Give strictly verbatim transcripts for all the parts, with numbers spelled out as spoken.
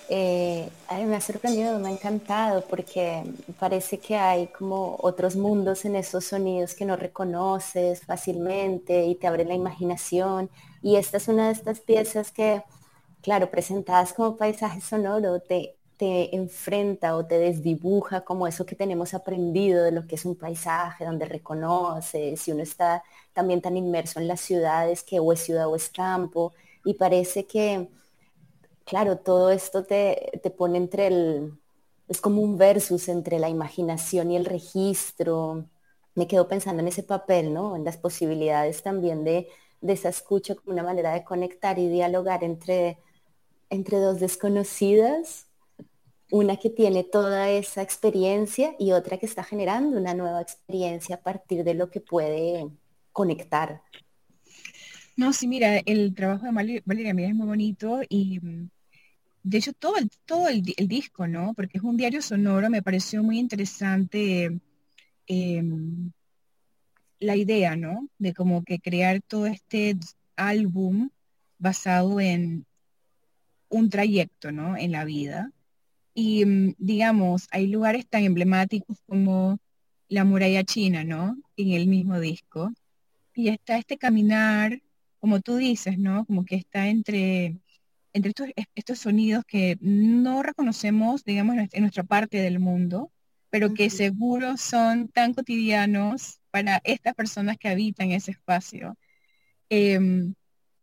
Eh, ay, me ha sorprendido, me ha encantado porque parece que hay como otros mundos en esos sonidos que no reconoces fácilmente y te abren la imaginación. Y esta es una de estas piezas que, claro, presentadas como paisaje sonoro, te, te enfrenta o te desdibuja como eso que tenemos aprendido de lo que es un paisaje, donde reconoces, si uno está también tan inmerso en las ciudades que o es ciudad o es campo, y parece que claro, todo esto te, te pone entre el, es como un versus entre la imaginación y el registro. Me quedo pensando en ese papel, ¿no? En las posibilidades también de, de esa escucha como una manera de conectar y dialogar entre, entre dos desconocidas, una que tiene toda esa experiencia y otra que está generando una nueva experiencia a partir de lo que puede conectar. No, sí, mira, el trabajo de Valeria, Valeria Mira es muy bonito y mm, de hecho todo el, todo el, di- el disco, ¿no? Porque es un diario sonoro, me pareció muy interesante em, la idea, ¿no? De como que crear todo este álbum basado en un trayecto, ¿no? En la vida. Y mm, digamos, hay lugares tan emblemáticos como la muralla china, ¿no? En el mismo disco. Y está este caminar, como tú dices, ¿no? Como que está entre, entre estos, estos sonidos que no reconocemos, digamos, en nuestra en nuestra parte del mundo, pero que Ujú. seguro son tan cotidianos para estas personas que habitan ese espacio. Em,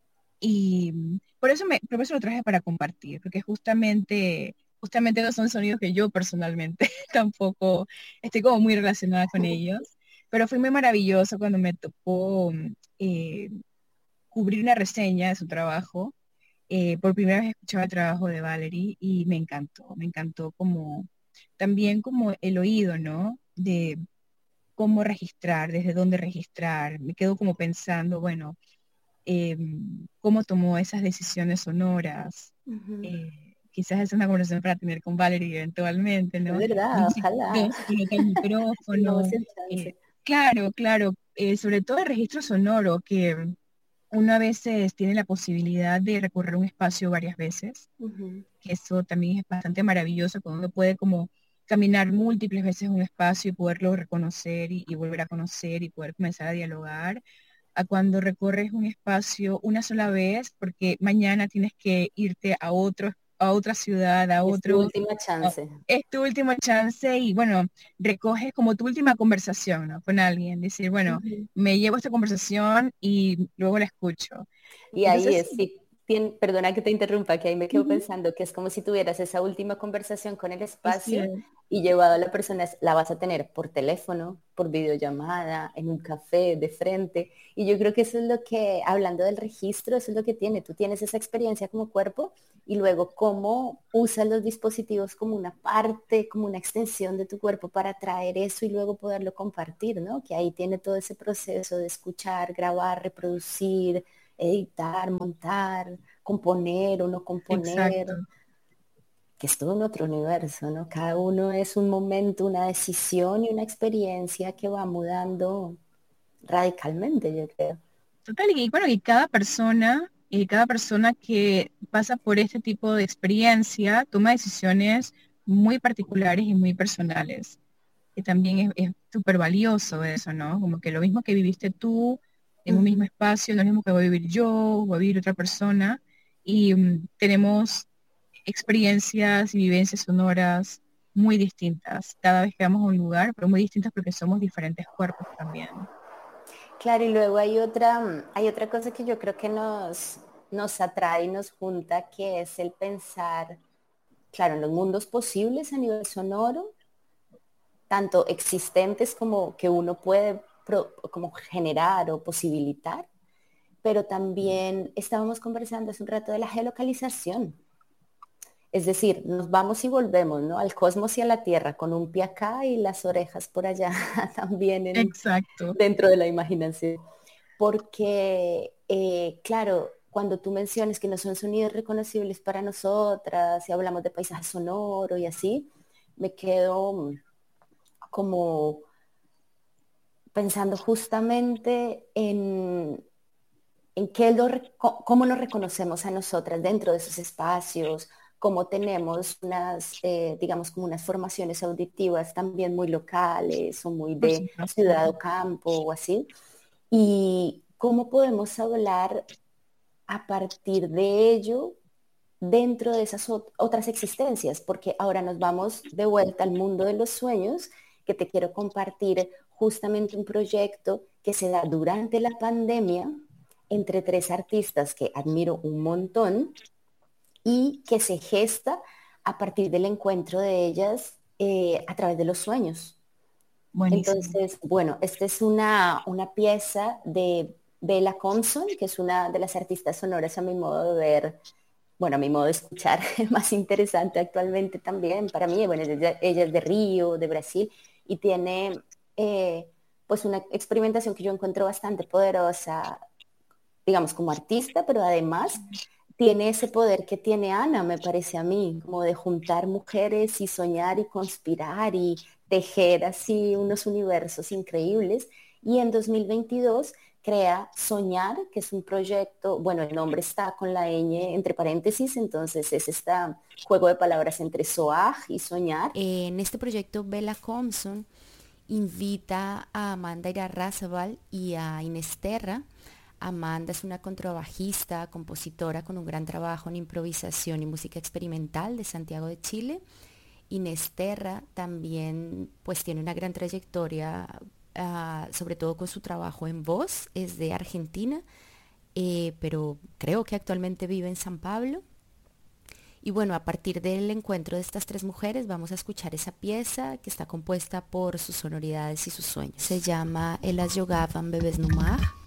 y por eso, me, por eso lo traje para compartir, porque justamente, justamente no son sonidos que yo personalmente tampoco estoy como muy relacionada con ellos, pero fue muy maravilloso cuando me tocó eh, cubrir una reseña de su trabajo. Eh, por primera vez escuchaba el trabajo de Valerie y me encantó, me encantó como también como el oído, ¿no? De cómo registrar, desde dónde registrar. Me quedo como pensando, bueno, eh, cómo tomó esas decisiones sonoras. Ujú. Eh, quizás es una conversación para tener con Valerie eventualmente, Es ¿no? verdad, Dónde se, ojalá dónde se coloca el tengamos micrófono. el eh, chance. claro, claro, eh, sobre todo el registro sonoro, que uno a veces tiene la posibilidad de recorrer un espacio varias veces, Ujú. que eso también es bastante maravilloso, cuando uno puede como caminar múltiples veces un espacio y poderlo reconocer y, y volver a conocer y poder comenzar a dialogar a cuando recorres un espacio una sola vez, porque mañana tienes que irte a otro, a otra ciudad, a Es tu otro, última a- chance. es tu última chance y bueno, recoges como tu última conversación, ¿no? Con alguien, decir, bueno, Ujú. me llevo esta conversación y luego la escucho. Y ahí Entonces, es, sí, sí, tien- perdona que te interrumpa, que ahí me quedo ujú, pensando que es como si tuvieras esa última conversación con el así espacio es. y llevado a la persona, la vas a tener por teléfono, por videollamada, en un café, de frente. Y yo creo que eso es lo que, hablando del registro, eso es lo que tiene. Tú tienes esa experiencia como cuerpo y luego cómo usas los dispositivos como una parte, como una extensión de tu cuerpo para traer eso y luego poderlo compartir, ¿no? Que ahí tiene todo ese proceso de escuchar, grabar, reproducir, editar, montar, componer o no componer, Exacto. que es todo un otro universo, ¿no? Cada uno es un momento, una decisión y una experiencia que va mudando radicalmente, yo creo. Total, y bueno, y cada persona, y cada persona que pasa por este tipo de experiencia toma decisiones muy particulares y muy personales, que también es es súper valioso eso, ¿no? Como que lo mismo que viviste tú en un mismo Ujú. espacio, no es lo mismo que voy a vivir yo, o a vivir otra persona, y mm, tenemos experiencias y vivencias sonoras muy distintas cada vez que vamos a un lugar, pero muy distintas porque somos diferentes cuerpos también. Claro, y luego hay otra, mm, hay otra cosa que yo creo que nos, nos atrae y nos junta, que es el pensar, claro, en los mundos posibles a nivel sonoro, tanto existentes como que uno puede pro- como generar o posibilitar, pero también estábamos conversando hace un rato de la geolocalización. Es decir, nos vamos y volvemos, ¿no? Al cosmos y a la Tierra, con un pie acá y las orejas por allá también en, Exacto. dentro de la imaginación. Porque, eh, claro, cuando tú mencionas que no son sonidos reconocibles para nosotras, y hablamos de paisaje sonoro y así, me quedo mm, como pensando justamente en, en qué lo, re- co- cómo nos reconocemos a nosotras dentro de esos espacios, como tenemos unas, eh, digamos, como unas formaciones auditivas también muy locales o muy Por de supuesto. ciudad o campo o así, y cómo podemos hablar a partir de ello dentro de esas ot- otras existencias, porque ahora nos vamos de vuelta al mundo de los sueños, que te quiero compartir justamente un proyecto que se da durante la pandemia entre tres artistas que admiro un montón y que se gesta a partir del encuentro de ellas eh, a través de los sueños. Buenísimo. Entonces, bueno, esta es una, una pieza de Bella Compson, que es una de las artistas sonoras a mi modo de ver, bueno, a mi modo de escuchar, más interesante actualmente también para mí. Bueno, ella, ella es de Río, de Brasil, y tiene eh, pues una experimentación que yo encuentro bastante poderosa, digamos, como artista, pero además tiene ese poder que tiene Ana, me parece a mí, como de juntar mujeres y soñar y conspirar y tejer así unos universos increíbles. Y en dos mil veintidós crea Soñar, que es un proyecto, bueno, el nombre está con la ñ entre paréntesis, entonces es este juego de palabras entre soaj y soñar. En este proyecto, Bella Compson invita a Amanda Irarrázaval y a Inés Terra. Amanda es una contrabajista, compositora con un gran trabajo en improvisación y música experimental de Santiago de Chile. Inés Terra también pues tiene una gran trayectoria, uh, sobre todo con su trabajo en voz, es de Argentina, eh, pero creo que actualmente vive en San Pablo. Y bueno, a partir del encuentro de estas tres mujeres vamos a escuchar esa pieza que está compuesta por sus sonoridades y sus sueños. Se llama Elas Jogavam Bebês no Mar.